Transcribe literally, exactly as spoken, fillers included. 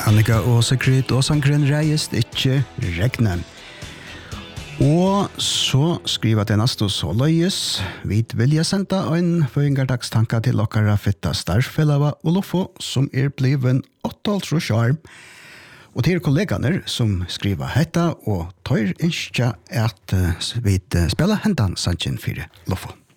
Annika og Sigrid og sangren reist ikke regne. Og så skriver det neste så løyes. Vi vilja senda en føringardagstanka til okkara fitta starfellava Olofo, som er bliven åttiåtte år. Og til kolleganer som skriver hetta, og tøyr innskja at vi spela hendan sannsyn fyrir Olofo.